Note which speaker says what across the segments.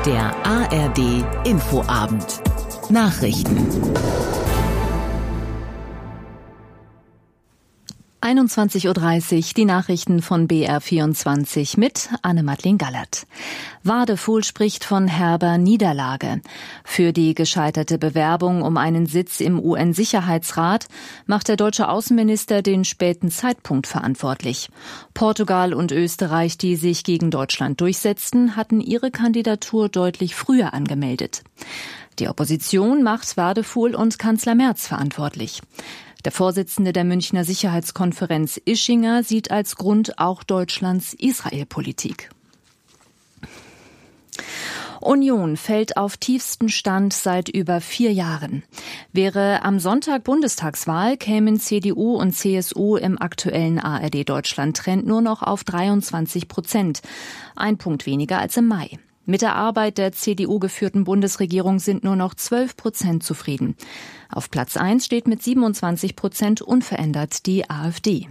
Speaker 1: Der ARD Infoabend. Nachrichten.
Speaker 2: 21:30 Uhr, die Nachrichten von BR24 mit Anne-Madeleine Gallert. Wadefuhl spricht von herber Niederlage. Für die gescheiterte Bewerbung um einen Sitz im UN-Sicherheitsrat macht der deutsche Außenminister den späten Zeitpunkt verantwortlich. Portugal und Österreich, die sich gegen Deutschland durchsetzten, hatten ihre Kandidatur deutlich früher angemeldet. Die Opposition macht Wadefuhl und Kanzler Merz verantwortlich. Der Vorsitzende der Münchner Sicherheitskonferenz Ischinger sieht als Grund auch Deutschlands Israel-Politik. Union fällt auf tiefsten Stand seit über 4 Jahren. Wäre am Sonntag Bundestagswahl, kämen CDU und CSU im aktuellen ARD-Deutschland-Trend nur noch auf 23%. Ein Punkt weniger als im Mai. Mit der Arbeit der CDU-geführten Bundesregierung sind nur noch 12% zufrieden. Auf Platz 1 steht mit 27% unverändert die AfD.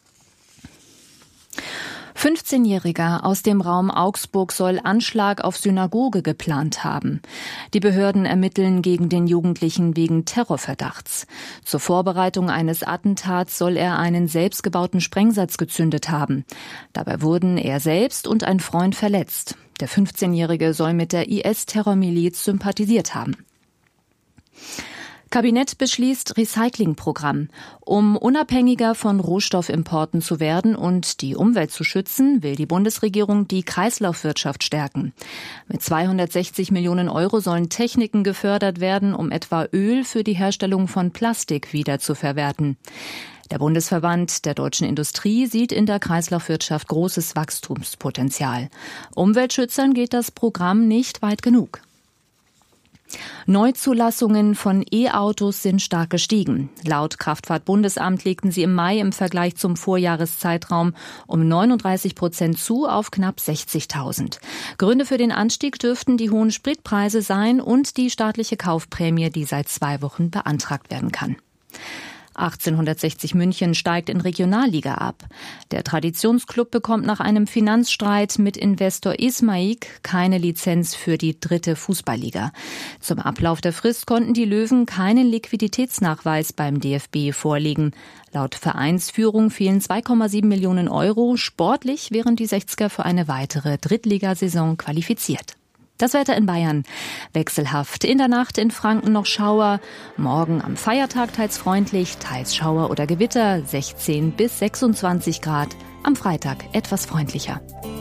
Speaker 2: 15-Jähriger aus dem Raum Augsburg soll Anschlag auf Synagoge geplant haben. Die Behörden ermitteln gegen den Jugendlichen wegen Terrorverdachts. Zur Vorbereitung eines Attentats soll er einen selbstgebauten Sprengsatz gezündet haben. Dabei wurden er selbst und ein Freund verletzt. Der 15-Jährige soll mit der IS-Terrormiliz sympathisiert haben. Kabinett beschließt Recyclingprogramm. Um unabhängiger von Rohstoffimporten zu werden und die Umwelt zu schützen, will die Bundesregierung die Kreislaufwirtschaft stärken. Mit 260 Millionen Euro sollen Techniken gefördert werden, um etwa Öl für die Herstellung von Plastik wieder zu verwerten. Der Bundesverband der deutschen Industrie sieht in der Kreislaufwirtschaft großes Wachstumspotenzial. Umweltschützern geht das Programm nicht weit genug. Neuzulassungen von E-Autos sind stark gestiegen. Laut Kraftfahrtbundesamt legten sie im Mai im Vergleich zum Vorjahreszeitraum um 39% zu auf knapp 60.000. Gründe für den Anstieg dürften die hohen Spritpreise sein und die staatliche Kaufprämie, die seit 2 Wochen beantragt werden kann. 1860 München steigt in Regionalliga ab. Der Traditionsklub bekommt nach einem Finanzstreit mit Investor Ismaik keine Lizenz für die 3. Fußballliga. Zum Ablauf der Frist konnten die Löwen keinen Liquiditätsnachweis beim DFB vorlegen. Laut Vereinsführung fehlen 2,7 Millionen Euro. Sportlich wären die 60er für eine weitere Drittligasaison qualifiziert. Das Wetter in Bayern wechselhaft. In der Nacht in Franken noch Schauer. Morgen am Feiertag teils freundlich, teils Schauer oder Gewitter, 16 bis 26 Grad. Am Freitag etwas freundlicher.